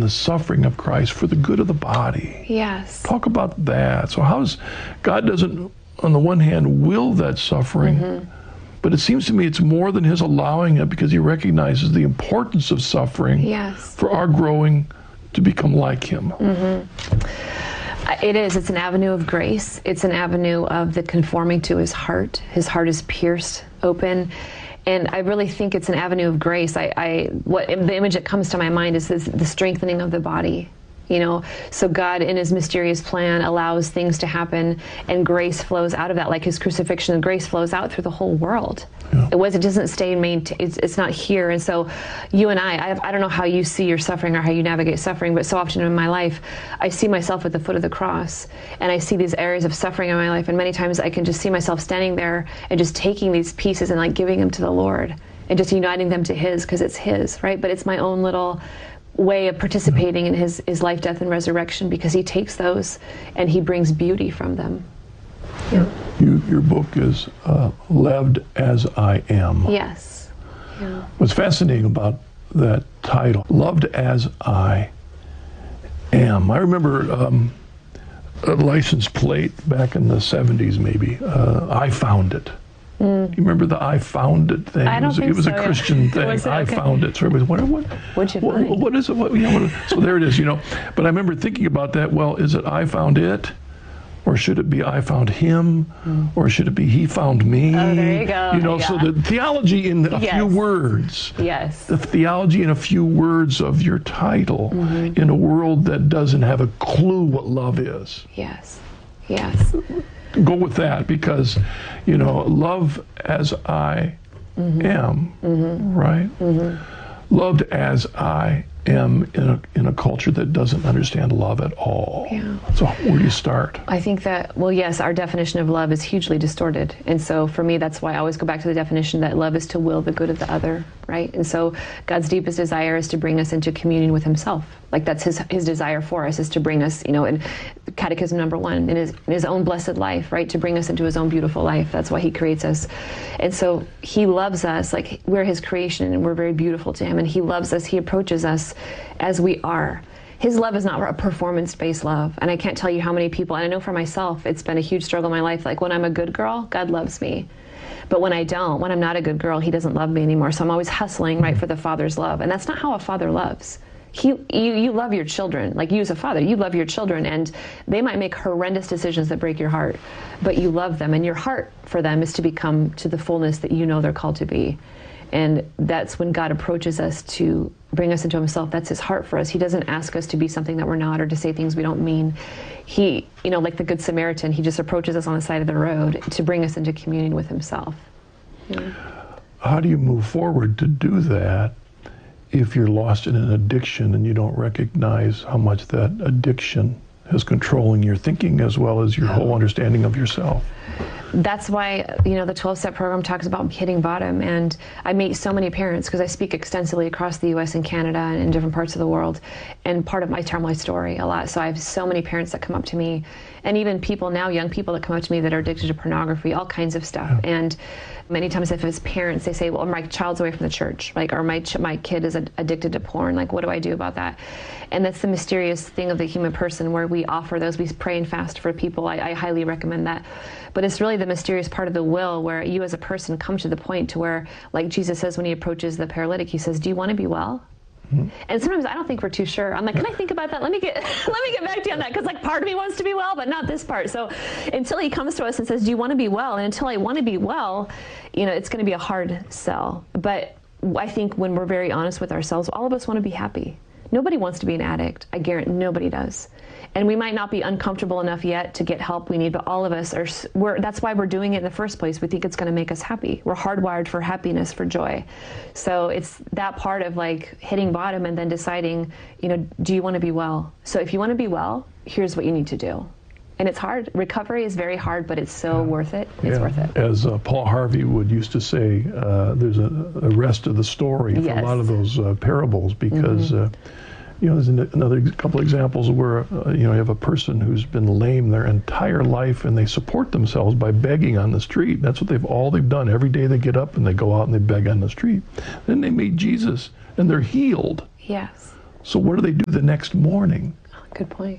the suffering of Christ for the good of the body. Yes. Talk about that. So God doesn't, on the one hand, will that suffering, but it seems to me it's more than his allowing it, because he recognizes the importance of suffering for our growing to become like him. It is. It's an avenue of grace. It's an avenue of the conforming to his heart. His heart is pierced open. And I really think it's an avenue of grace. The image that comes to my mind is the strengthening of the body. You know, so God in his mysterious plan allows things to happen, and grace flows out of that, like his crucifixion, and grace flows out through the whole world. Yeah. It doesn't stay it's not here. And so you and I don't know how you see your suffering or how you navigate suffering, but so often in my life, I see myself at the foot of the cross, and I see these areas of suffering in my life, and many times I can just see myself standing there and just taking these pieces and like giving them to the Lord and just uniting them to his, because it's his, right? But it's my own little way of participating in his life, death, and resurrection, because he takes those and he brings beauty from them. Yeah. Your book is Loved as I Am. Yes. Yeah. What's fascinating about that title, Loved as I Am. I remember a license plate back in the 70s, maybe. I found it. You remember the I found it thing? I don't think it was so, a Christian thing. I found it. So everybody's what'd you find? What is it? So there it is, you know. But I remember thinking about that. Well, is it I found it? Or should it be I found him? Or should it be he found me? Oh, there you go. You know, so the theology in a few words. Yes. The theology in a few words of your title in a world that doesn't have a clue what love is. Yes. Yes. Go with that, because, you know, love as I am, right? Loved as I am in a culture that doesn't understand love at all. Yeah. So where do you start? I think that, well, yes, our definition of love is hugely distorted. And so for me, that's why I always go back to the definition that love is to will the good of the other, right? And so God's deepest desire is to bring us into communion with himself. Like that's his desire for us, is to bring us, you know, in Catechism number 1, in his own blessed life, right? To bring us into his own beautiful life. That's why he creates us. And so he loves us, like we're his creation and we're very beautiful to him. And he loves us, he approaches us as we are. His love is not a performance-based love. And I can't tell you how many people, and I know for myself, it's been a huge struggle in my life. Like when I'm a good girl, God loves me. But when I'm not a good girl, he doesn't love me anymore. So I'm always hustling, right, for the Father's love. And that's not how a father loves. You love your children, like you as a father, you love your children, and they might make horrendous decisions that break your heart, but you love them, and your heart for them is to become to the fullness that you know they're called to be. And that's when God approaches us to bring us into himself. That's his heart for us. He doesn't ask us to be something that we're not or to say things we don't mean. He, you know, like the Good Samaritan, he just approaches us on the side of the road to bring us into communion with himself. Yeah. How do you move forward to do that if you're lost in an addiction and you don't recognize how much that addiction is controlling your thinking as well as your whole understanding of yourself? That's why, you know, the 12-step program talks about hitting bottom. And I meet so many parents because I speak extensively across the U.S. and Canada and in different parts of the world. And part of I tell my story a lot. So I have so many parents that come up to me, and even people now, young people that come up to me that are addicted to pornography, all kinds of stuff. Yeah. And many times if it's parents, they say, well, my child's away from the church, like, or my kid is addicted to porn. Like, what do I do about that? And that's the mysterious thing of the human person, where we offer those. We pray and fast for people. I highly recommend that. But it's really the mysterious part of the will, where you as a person come to the point to where, like Jesus says when he approaches the paralytic, he says, do you want to be well? Mm-hmm. And sometimes I don't think we're too sure. I'm like, can I think about that? Let me get back to you on that, because like part of me wants to be well, but not this part. So until he comes to us and says, do you want to be well? And until I want to be well, you know, it's going to be a hard sell. But I think when we're very honest with ourselves, all of us want to be happy. Nobody wants to be an addict. I guarantee nobody does. And we might not be uncomfortable enough yet to get help we need, but all of us are, that's why we're doing it in the first place. We think it's going to make us happy. We're hardwired for happiness, for joy. So it's that part of like hitting bottom and then deciding, you know, do you want to be well? So if you want to be well, here's what you need to do. And it's hard. Recovery is very hard, but it's so worth it. It's worth it. As Paul Harvey would used to say, there's a rest of the story for a lot of those parables, because you know, there's another couple examples where you know, you have a person who's been lame their entire life, and they support themselves by begging on the street. That's what they've done. Every day they get up and they go out and they beg on the street. Then they meet Jesus and they're healed. Yes. So what do they do the next morning? Good point.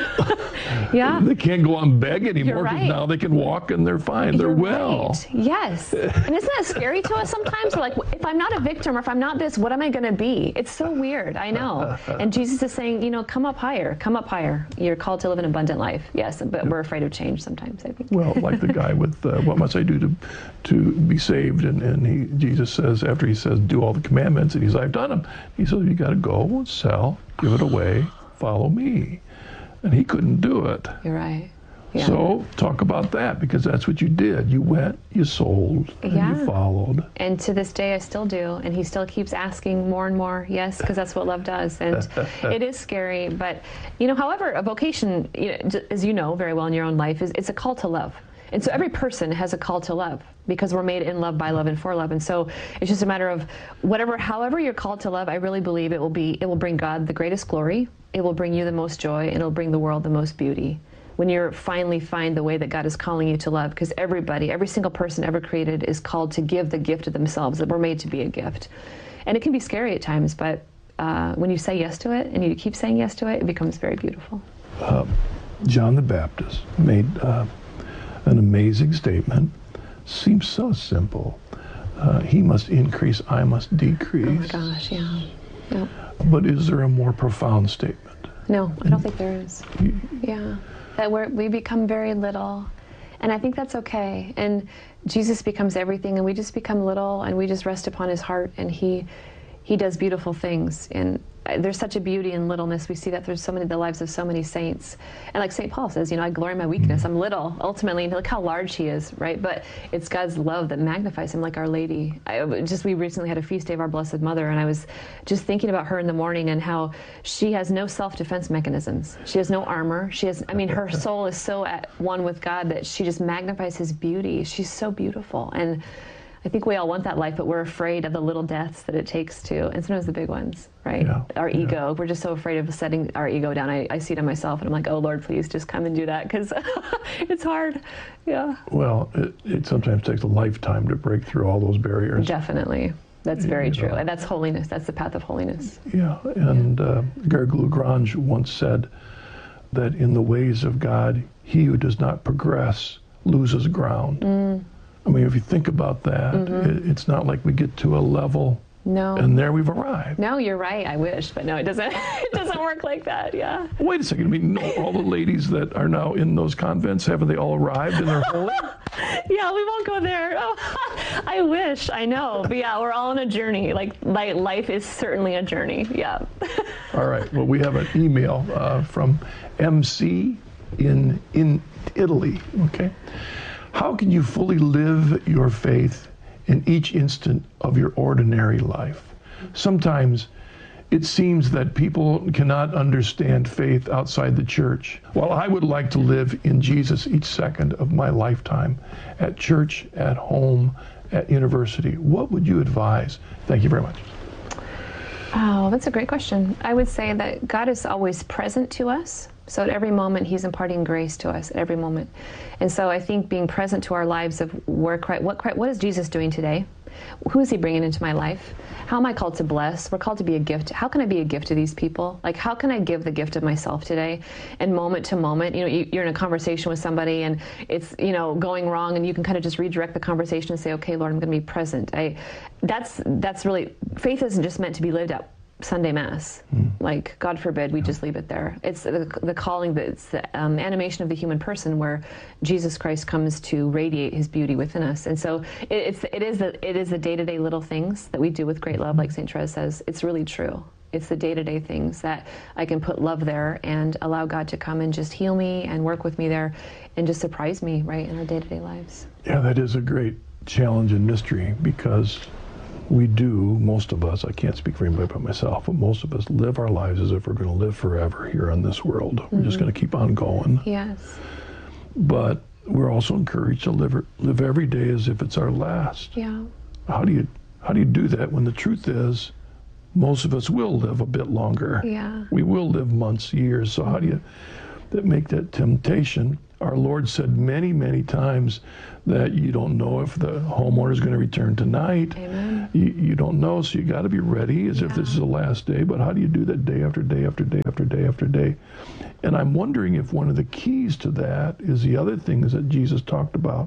Yeah. They can't go on beg anymore because right. now they can walk and they're fine. They're well. Right. Yes. And isn't that scary to us sometimes? We're like, if I'm not a victim or if I'm not this, what am I going to be? It's so weird. I know. And Jesus is saying, you know, come up higher. Come up higher. You're called to live an abundant life. Yes, but we're afraid of change sometimes, I think. Well, like the guy with what must I do to be saved? And Jesus says, after he says, do all the commandments, and he's like, I've done them. He says, you got to go, sell, give it away, follow me. And he couldn't do it. You're right. Yeah. So talk about that, because that's what you did. You went, you sold, and you followed. And to this day, I still do. And he still keeps asking more and more. Yes, because that's what love does. And it is scary. But, you know, however, a vocation, you know, as you know very well in your own life, it's a call to love. And so every person has a call to love, because we're made in love, by love, and for love. And so it's just a matter of however you're called to love, I really believe it will bring God the greatest glory. It will bring you the most joy, and it'll bring the world the most beauty. When you finally find the way that God is calling you to love, because every single person ever created is called to give the gift of themselves, that we're made to be a gift. And it can be scary at times, but when you say yes to it, and you keep saying yes to it, it becomes very beautiful. John the Baptist made an amazing statement. Seems so simple. He must increase, I must decrease. Oh my gosh, yeah. Yep. But is there a more profound statement? No, I don't think there is. Yeah. That we become very little. And I think that's okay. And Jesus becomes everything, and we just become little, and we just rest upon his heart, and he does beautiful things. And there's such a beauty in littleness. We see that through the lives of so many saints. And like St. Paul says, you know, I glory in my weakness. I'm little, ultimately, and look how large he is, right? But it's God's love that magnifies him, like Our Lady. We recently had a feast day of our Blessed Mother, and I was just thinking about her in the morning and how she has no self-defense mechanisms. She has no armor. Her soul is so at one with God that she just magnifies his beauty. She's so beautiful. And I think we all want that life, but we're afraid of the little deaths that it takes to, and sometimes the big ones, right? Yeah, our ego. We're just so afraid of setting our ego down. I see it in myself, and I'm like, oh, Lord, please just come and do that, because it's hard. Yeah. Well, it sometimes takes a lifetime to break through all those barriers. Definitely. That's very true. And that's holiness. That's the path of holiness. Yeah. And Garrigou-Lagrange once said that in the ways of God, he who does not progress loses ground. I mean, if you think about that, it's not like we get to a level and there we've arrived. No, you're right. I wish, but no, it doesn't. It doesn't work like that. Yeah. Wait a second. I mean, all the ladies that are now in those convents, haven't they all arrived and they're holy? Yeah, we won't go there. Oh, I wish. I know. But yeah, we're all on a journey. Like life is certainly a journey. Yeah. All right. Well, we have an email from MC in Italy. Okay. How can you fully live your faith in each instant of your ordinary life? Sometimes it seems that people cannot understand faith outside the church. While I would like to live in Jesus each second of my lifetime, at church, at home, at university, what would you advise? Thank you very much. Oh, that's a great question. I would say that God is always present to us. So at every moment, he's imparting grace to us at every moment. And so I think being present to our lives of what is Jesus doing today? Who is he bringing into my life? How am I called to bless? We're called to be a gift. How can I be a gift to these people? Like, how can I give the gift of myself today? And moment to moment, you know, you're in a conversation with somebody and it's, you know, going wrong, and you can kind of just redirect the conversation and say, okay, Lord, I'm going to be present. That's really, faith isn't just meant to be lived out Sunday Mass. Like, God forbid we just leave it there. It's the calling, it's the animation of the human person where Jesus Christ comes to radiate his beauty within us. And so it is the day-to-day little things that we do with great love, like St. Therese says. It's really true. It's the day-to-day things that I can put love there and allow God to come and just heal me and work with me there and just surprise me, right, in our day-to-day lives. Yeah, that is a great challenge and mystery, because we do, most of us, I can't speak for anybody but myself, but most of us live our lives as if we're going to live forever here on this world. We're just going to keep on going. Yes. But we're also encouraged to live every day as if it's our last. Yeah. How do you do that when the truth is most of us will live a bit longer? Yeah. We will live months, years. So how do that make that temptation. Our Lord said many, many times that you don't know if the homeowner is going to return tonight. Amen. You don't know, so you got to be ready as if this is the last day. But how do you do that day after day after day after day after day? And I'm wondering if one of the keys to that is the other things that Jesus talked about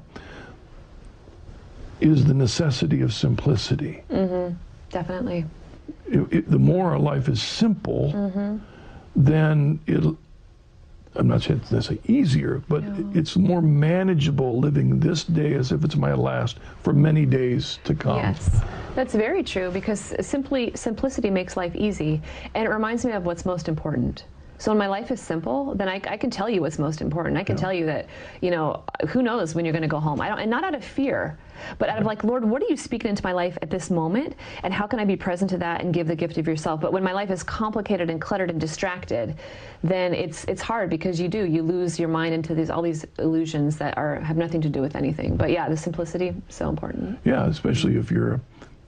is the necessity of simplicity. Definitely. The more our life is simple, then I'm not saying it's necessarily easier, but it's more manageable living this day as if it's my last for many days to come. Yes, that's very true, because simplicity makes life easy, and it reminds me of what's most important. So when my life is simple, then I can tell you what's most important. I can tell you that, who knows when you're going to go home. And not out of fear, but out of like, Lord, what are you speaking into my life at this moment? And how can I be present to that and give the gift of yourself? But when my life is complicated and cluttered and distracted, then it's hard, because you lose your mind into all these illusions that have nothing to do with anything. But yeah, the simplicity, so important. Yeah, especially if you're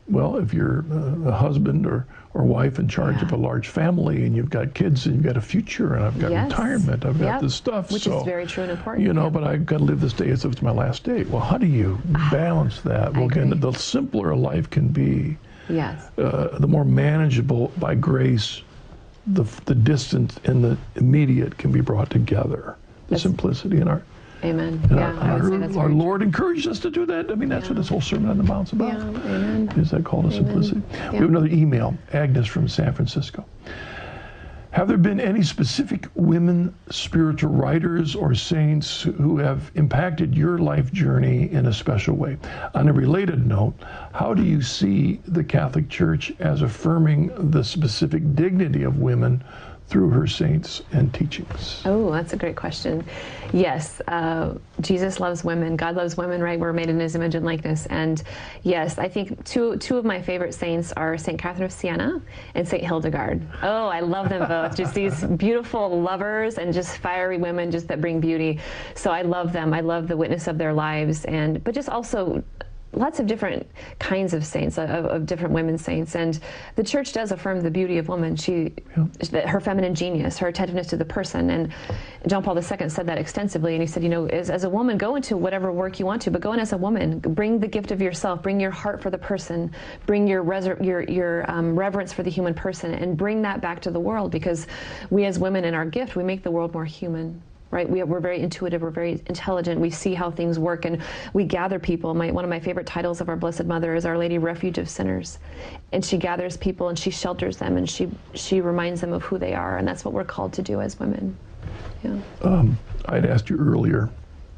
a husband or wife in charge of a large family, and you've got kids, and you've got a future, and I've got retirement, I've got this stuff. Which is very true and important. But I've got to live this day as if it's my last day. Well, how do you balance that? Well, again, the simpler a life can be, the more manageable by grace, the distant and the immediate can be brought together. The simplicity in our... Amen. Our Lord encouraged us to do that. I mean, that's what this whole Sermon on the Mount's about. Yeah, amen. Is that called a simplicity? Yeah. We have another email, Agnes from San Francisco. Have there been any specific women spiritual writers or saints who have impacted your life journey in a special way? On a related note, how do you see the Catholic Church as affirming the specific dignity of women through her saints and teachings? Oh, that's a great question. Yes, Jesus loves women. God loves women, right? We're made in his image and likeness. And yes, I think two of my favorite saints are St. Catherine of Siena and St. Hildegard. Oh, I love them both. Just these beautiful lovers and just fiery women just that bring beauty. So I love them. I love the witness of their lives, but just also lots of different kinds of saints, of different women saints. And the church does affirm the beauty of woman. Her feminine genius, her attentiveness to the person. And John Paul II said that extensively. And he said, as a woman, go into whatever work you want to, but go in as a woman. Bring the gift of yourself. Bring your heart for the person. Bring your reverence for the human person, and bring that back to the world, because we as women in our gift, we make the world more human. Right, we're very intuitive, we're very intelligent, we see how things work, and we gather people. One of my favorite titles of our Blessed Mother is Our Lady Refuge of Sinners. And she gathers people and she shelters them, and she reminds them of who they are, and that's what we're called to do as women. Yeah. I'd asked you earlier,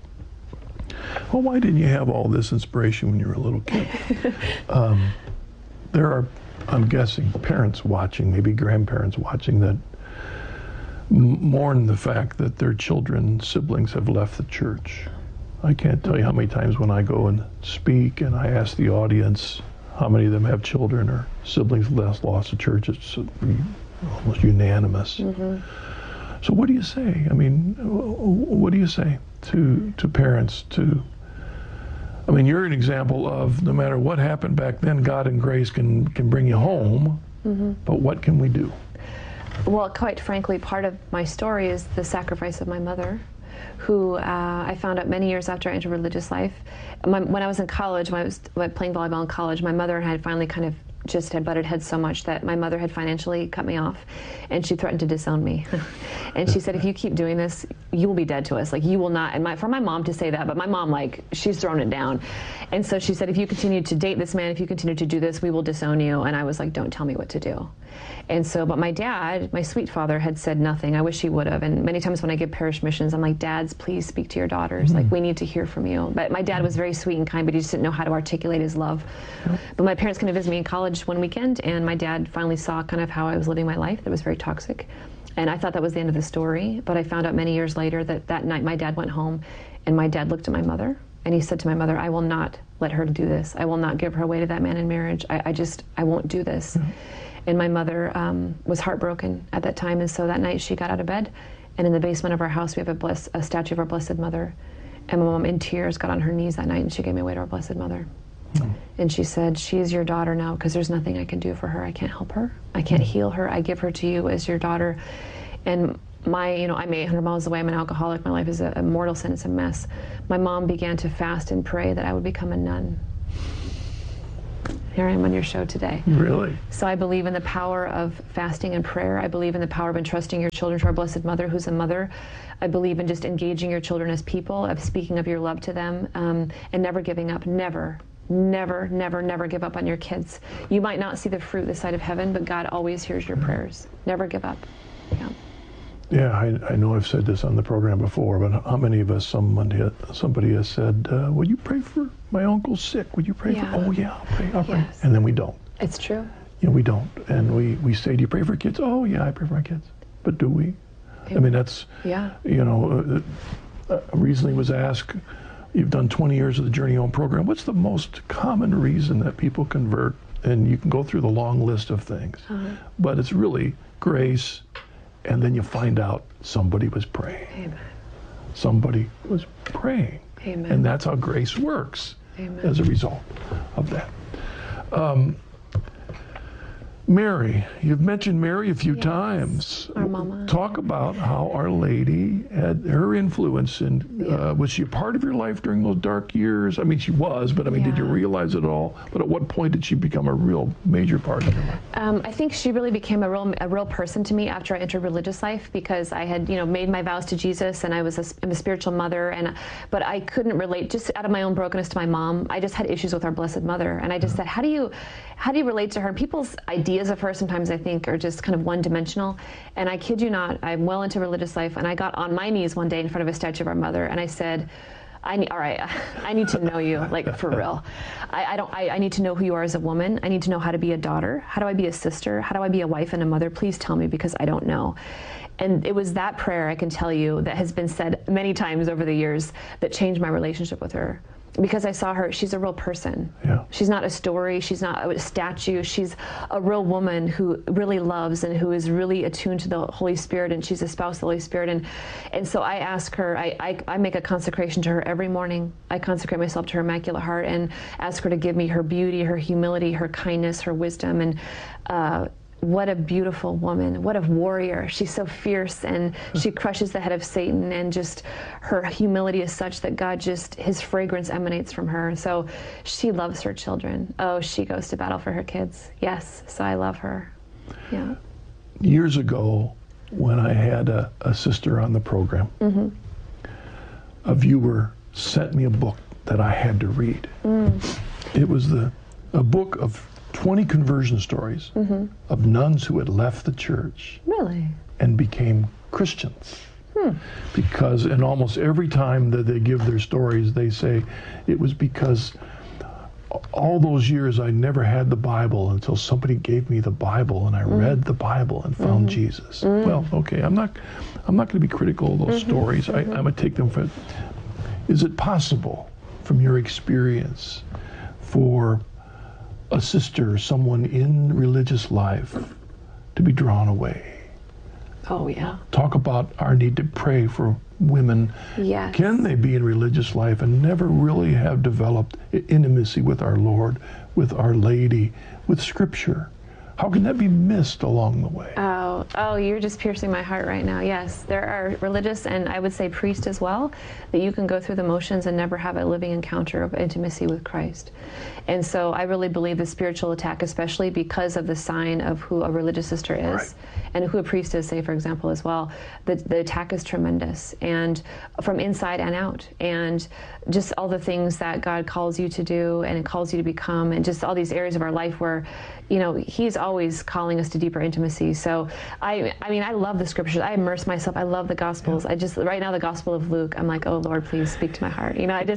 well, why didn't you have all this inspiration when you were a little kid? There are, I'm guessing, parents watching, maybe grandparents watching, that mourn the fact that their siblings have left the church. I can't tell you how many times when I go and speak and I ask the audience how many of them have children or siblings lost the church, it's almost unanimous. So what do you say? I mean, what do you say to parents you're an example of, no matter what happened back then, God in grace can bring you home, but what can we do? Well, quite frankly, part of my story is the sacrifice of my mother, who I found out many years after I entered religious life. When I was in college, when I was playing volleyball in college, my mother had finally kind of just had butted heads so much that my mother had financially cut me off, and she threatened to disown me. And she said, if you keep doing this, you will be dead to us. Like, you will not. And for my mom to say that, but my mom, she's thrown it down. And so she said, if you continue to date this man, if you continue to do this, we will disown you. And I was like, don't tell me what to do. And so, but my dad, my sweet father, had said nothing. I wish he would have. And many times when I give parish missions, I'm like, dads, please speak to your daughters. Like, we need to hear from you. But my dad was very sweet and kind, but he just didn't know how to articulate his love. But my parents came to visit me in college one weekend, and my dad finally saw kind of how I was living my life that was very toxic. And I thought that was the end of the story. But I found out many years later that night my dad went home, and my dad looked at my mother, and he said to my mother, I will not let her do this. I will not give her away to that man in marriage. I won't do this. And my mother was heartbroken at that time, and so that night she got out of bed, and in the basement of our house we have a statue of our Blessed Mother, and my mom in tears got on her knees that night and she gave me away to our Blessed Mother. And she said, she is your daughter now, because there's nothing I can do for her. I can't help her. I can't heal her. I give her to you as your daughter. And I'm 800 miles away. I'm an alcoholic. My life is a mortal sin. It's a mess. My mom began to fast and pray that I would become a nun. Here I am on your show today. Really? So I believe in the power of fasting and prayer. I believe in the power of entrusting your children to our Blessed Mother, who's a mother. I believe in just engaging your children as people, of speaking of your love to them, and never giving up. Never give up on your kids. You might not see the fruit this side of heaven, but God always hears your prayers. Never give up. Yeah. Yeah, I know I've said this on the program before, but how many of us, somebody has said, "Will you pray for my uncle's sick? Would you pray for?" Oh yeah, I'll pray. Yes. And then we don't. It's true. We don't. And we say, "Do you pray for kids?" "Oh yeah, I pray for my kids." But do we? Amen. I mean, that's, recently was asked, you've done 20 years of the Journey Home program, what's the most common reason that people convert? And you can go through the long list of things. But it's really grace, and then you find out somebody was praying. Amen. Somebody was praying. Amen. And that's how grace works. Amen. As a result of that. Mary, you've mentioned Mary a few times. Our mama. Talk about how Our Lady had her influence, and was she a part of your life during those dark years? I mean, she was, but I mean, did you realize it all? But at what point did she become a real major part of your life? I think she really became a real person to me after I entered religious life, because I had made my vows to Jesus, and I'm a spiritual mother, but I couldn't relate, just out of my own brokenness, to my mom. I just had issues with our Blessed Mother, and I just said, how do you relate to her? And people's ideas of her sometimes, I think, are just kind of one-dimensional. And I kid you not, I'm well into religious life, and I got on my knees one day in front of a statue of our mother, and I said, I need to know you, like, for real. I need to know who you are as a woman. I need to know how to be a daughter. How do I be a sister? How do I be a wife and a mother? Please tell me, because I don't know. And it was that prayer, I can tell you, that has been said many times over the years, that changed my relationship with her. Because I saw her, she's a real person. Yeah. She's not a story, she's not a statue, she's a real woman who really loves and who is really attuned to the Holy Spirit, and she's a spouse of the Holy Spirit. And so I ask her, I make a consecration to her every morning. I consecrate myself to her Immaculate Heart and ask her to give me her beauty, her humility, her kindness, her wisdom, and what a beautiful woman, what a warrior. She's so fierce, and she crushes the head of Satan, and just her humility is such that God his fragrance emanates from her. So she loves her children. Oh, she goes to battle for her kids. Yes, so I love her. Yeah. Years ago, when I had a sister on the program, a viewer sent me a book that I had to read. It was a book of 20 conversion stories of nuns who had left the church and became Christians. Because in almost every time that they give their stories, they say it was because all those years I never had the Bible until somebody gave me the Bible, and I read the Bible and found Jesus. Well, okay, I'm not going to be critical of those stories. I'm going to take them for. Is it possible, from your experience, for a sister, someone in religious life, to be drawn away? Oh, yeah. Talk about our need to pray for women. Yes. Can they be in religious life and never really have developed intimacy with our Lord, with Our Lady, with Scripture? How can that be missed along the way? Oh, you're just piercing my heart right now. Yes, there are religious, and I would say priest as well, that you can go through the motions and never have a living encounter of intimacy with Christ. And so I really believe the spiritual attack, especially because of the sign of who a religious sister is, and who a priest is, say, for example, as well, the attack is tremendous, and from inside and out, and just all the things that God calls you to do and calls you to become, and just all these areas of our life where, He's always calling us to deeper intimacy. So I mean, I love the Scriptures. I immerse myself. I love the Gospels. Right now, the Gospel of Luke, I'm like, oh Lord, please speak to my heart.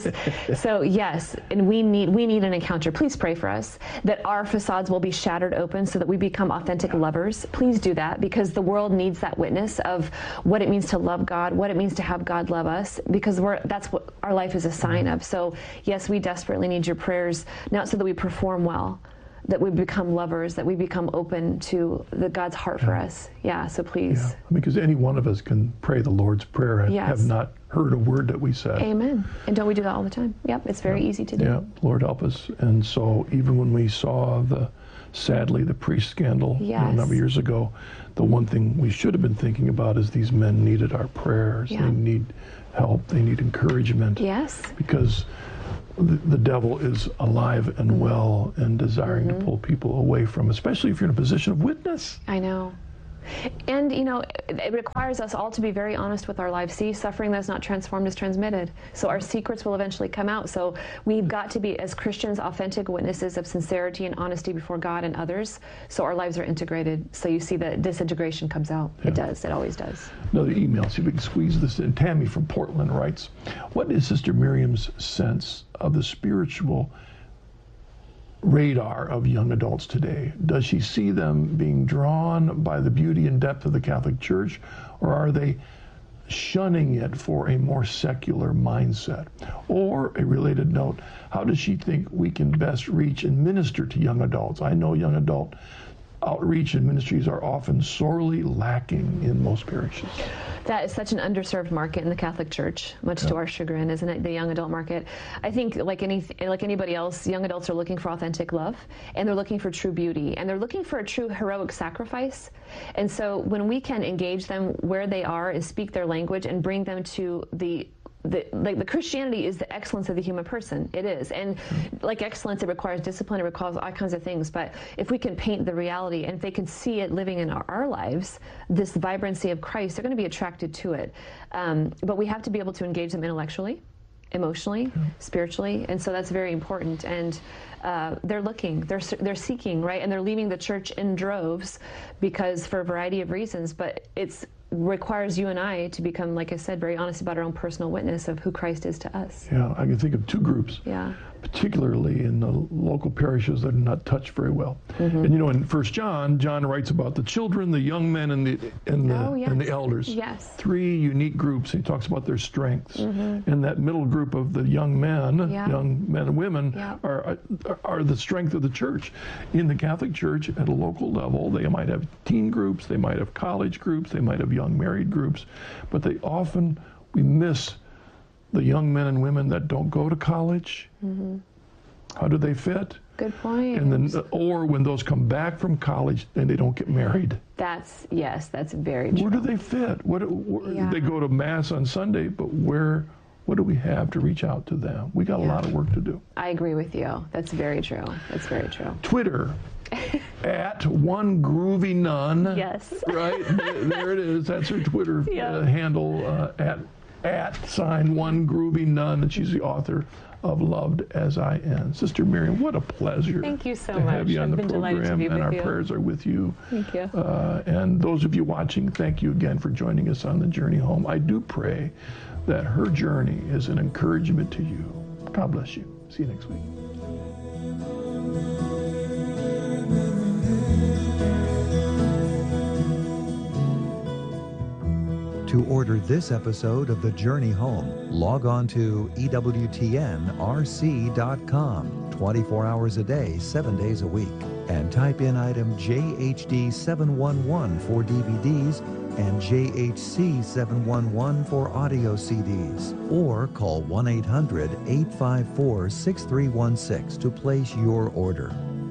So yes, and we need an encounter. Please pray for us that our facades will be shattered open so that we become authentic lovers. Please do that, because the world needs that witness of what it means to love God, what it means to have God love us, because that's what our life is a sign of. So yes, we desperately need your prayers, not so that we perform well, that we become lovers, that we become open to God's heart for us. Yeah, so please. Yeah. Because any one of us can pray the Lord's Prayer and have not heard a word that we said. Amen. And don't we do that all the time? Yep, it's very easy to do. Yeah, Lord help us. And so even when we saw the sadly, the priest scandal Yes. a number of years ago, the one thing we should have been thinking about is these men needed our prayers. Yeah. They need help. They need encouragement. Yes. Because the devil is alive and well and desiring to pull people away from, especially if you're in a position of witness. I know. And, it requires us all to be very honest with our lives. See, suffering that's not transformed is transmitted. So our secrets will eventually come out. So we've got to be, as Christians, authentic witnesses of sincerity and honesty before God and others, so our lives are integrated. So you see that disintegration comes out. Yeah. It does. It always does. Another email. See if we can squeeze this in. Tammy from Portland writes, what is Sister Miriam's sense of the spiritual radar of young adults today? Does she see them being drawn by the beauty and depth of the Catholic Church, or are they shunning it for a more secular mindset? Or, a related note, how does she think we can best reach and minister to young adults? I know young adult outreach and ministries are often sorely lacking in most parishes. That is such an underserved market in the Catholic Church, much to our chagrin, isn't it? The young adult market. I think, like anybody else, young adults are looking for authentic love, and they're looking for true beauty, and they're looking for a true heroic sacrifice. And so when we can engage them where they are and speak their language and bring them to the Christianity is the excellence of the human person. It is. And like excellence, it requires discipline, it requires all kinds of things. But if we can paint the reality, and if they can see it living in our lives, this vibrancy of Christ, they're going to be attracted to it. But we have to be able to engage them intellectually, emotionally, spiritually. And so that's very important. And they're looking, they're seeking, right? And they're leaving the church in droves because for a variety of reasons. But it's requires you and I to become, like I said, very honest about our own personal witness of who Christ is to us. Yeah, I can think of two groups, particularly in the local parishes that are not touched very well. And in 1 John, John writes about the children, the young men, and the elders. Yes. Three unique groups. He talks about their strengths. And that middle group of the young men and women are the strength of the church. In the Catholic Church, at a local level, they might have teen groups, they might have college groups, they might have young married groups, but we miss the young men and women that don't go to college. How do they fit? Good point. And then, or when those come back from college and they don't get married. That's very true. Where do they fit? They go to Mass on Sunday, but what do we have to reach out to them? We got a lot of work to do. I agree with you. That's very true. That's very true. Twitter. At One Groovy Nun. Yes. Right? There it is. That's her Twitter handle, at sign One Groovy Nun, and she's the author of Loved as I Am. Sister Miriam, what a pleasure. Thank you so to much. have you on the program, and our prayers are with you. Thank you. And those of you watching, thank you again for joining us on the journey home. I do pray that her journey is an encouragement to you. God bless you. See you next week. To order this episode of The Journey Home, log on to EWTNRC.com 24 hours a day, 7 days a week, and type in item JHD711 for DVDs and JHC711 for audio CDs, or call 1-800-854-6316 to place your order.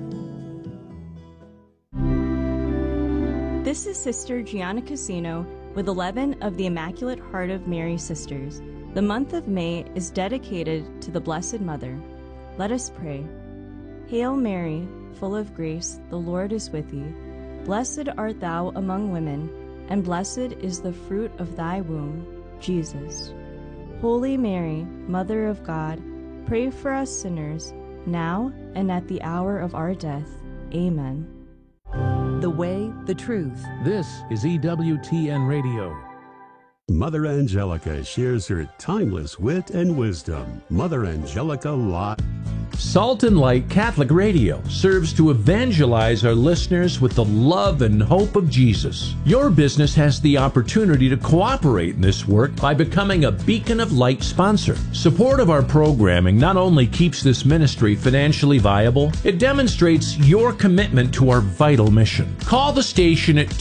This is Sister Gianna Casino with 11 of the Immaculate Heart of Mary Sisters. The month of May is dedicated to the Blessed Mother. Let us pray. Hail Mary, full of grace, the Lord is with thee. Blessed art thou among women, and blessed is the fruit of thy womb, Jesus. Holy Mary, Mother of God, pray for us sinners, now and at the hour of our death. Amen. The way, the truth. This is EWTN Radio. Mother Angelica shares her timeless wit and wisdom. Mother Angelica Live. Salt and Light Catholic Radio serves to evangelize our listeners with the love and hope of Jesus. Your business has the opportunity to cooperate in this work by becoming a Beacon of Light sponsor. Support of our programming not only keeps this ministry financially viable, it demonstrates your commitment to our vital mission. Call the station at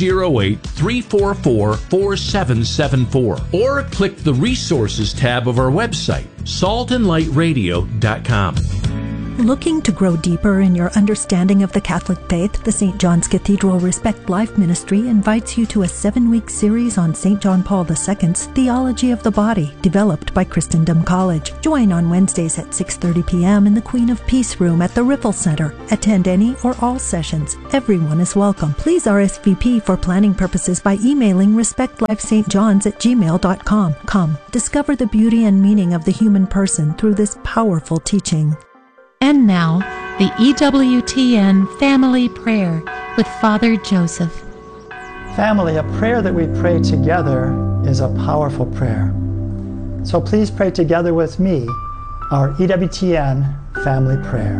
208-344-4774 or click the Resources tab of our website, saltandlightradio.com. Looking to grow deeper in your understanding of the Catholic faith, the St. John's Cathedral Respect Life Ministry invites you to a 7-week series on St. John Paul II's Theology of the Body, developed by Christendom College. Join on Wednesdays at 6:30 p.m. in the Queen of Peace Room at the Riffle Center. Attend any or all sessions. Everyone is welcome. Please RSVP for planning purposes by emailing respectlifestjohns@gmail.com. Come, discover the beauty and meaning of the human person through this powerful teaching. And now, the EWTN Family Prayer with Father Joseph. Family, a prayer that we pray together is a powerful prayer. So please pray together with me our EWTN Family Prayer.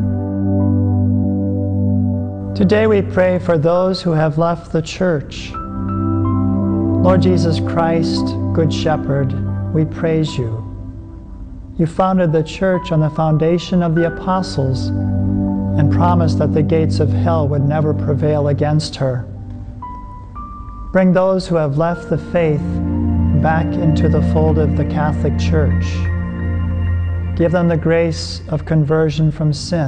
Today we pray for those who have left the church. Lord Jesus Christ, Good Shepherd, we praise you. You founded the church on the foundation of the apostles and promised that the gates of hell would never prevail against her. Bring those who have left the faith back into the fold of the Catholic Church. Give them the grace of conversion from sin.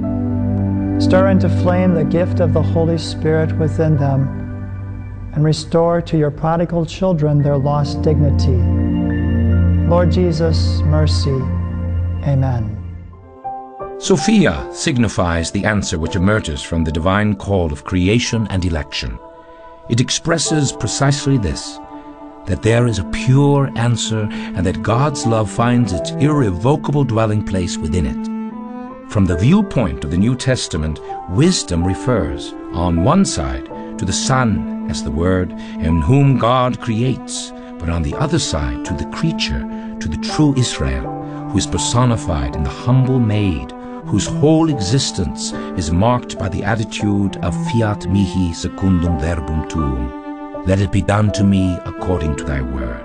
Stir into flame the gift of the Holy Spirit within them and restore to your prodigal children their lost dignity. Lord Jesus, mercy. Amen. Sophia signifies the answer which emerges from the divine call of creation and election. It expresses precisely this, that there is a pure answer and that God's love finds its irrevocable dwelling place within it. From the viewpoint of the New Testament, wisdom refers, on one side, to the Son as the Word, in whom God creates, but on the other side, to the creature, to the true Israel, who is personified in the humble maid, whose whole existence is marked by the attitude of fiat mihi secundum verbum tuum. Let it be done to me according to thy word.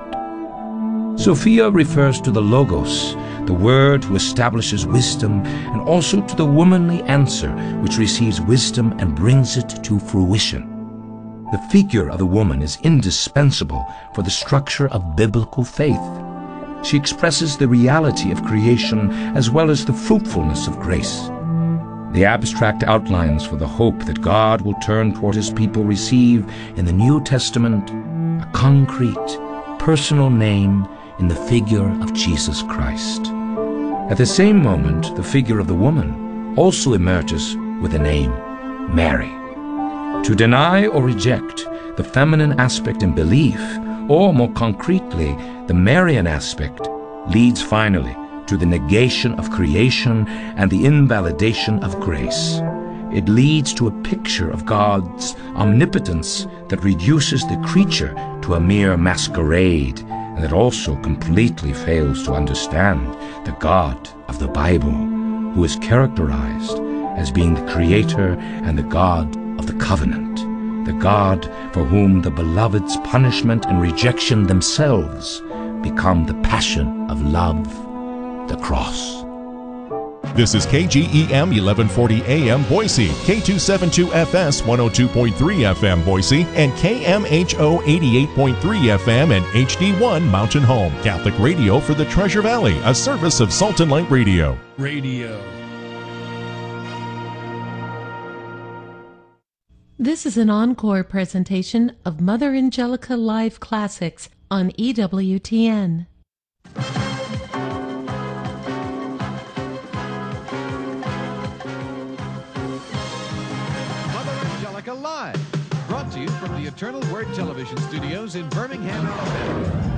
Sophia refers to the Logos, the Word who establishes wisdom, and also to the womanly answer which receives wisdom and brings it to fruition. The figure of the woman is indispensable for the structure of biblical faith. She expresses the reality of creation as well as the fruitfulness of grace. The abstract outlines for the hope that God will turn toward his people receive in the New Testament a concrete, personal name in the figure of Jesus Christ. At the same moment, the figure of the woman also emerges with a name, Mary. To deny or reject the feminine aspect in belief, or more concretely, the Marian aspect, leads finally to the negation of creation and the invalidation of grace. It leads to a picture of God's omnipotence that reduces the creature to a mere masquerade, and that also completely fails to understand the God of the Bible, who is characterized as being the creator and the God of the covenant, the God for whom the beloved's punishment and rejection themselves become the passion of love, the cross. This is KGEM 1140 AM Boise, K272FS 102.3 FM Boise, and KMHO 88.3 FM and HD1 Mountain Home. Catholic radio for the Treasure Valley, a service of Salt and Light Radio. This is an encore presentation of Mother Angelica Live Classics on EWTN. Mother Angelica Live, brought to you from the Eternal Word Television Studios in Birmingham, Alabama.